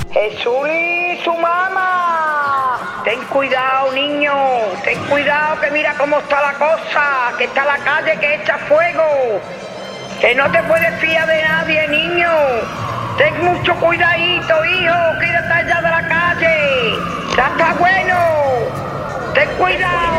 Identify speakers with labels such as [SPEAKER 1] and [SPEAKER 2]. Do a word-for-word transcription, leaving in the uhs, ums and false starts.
[SPEAKER 1] Jesús y su mamá. Ten cuidado, niño. Ten cuidado, que mira cómo está la cosa. Que está la calle que echa fuego. Que no te puedes fiar de nadie, niño. Ten mucho cuidadito, hijo. Quédate allá de la calle. Ya está bueno. Ten cuidado.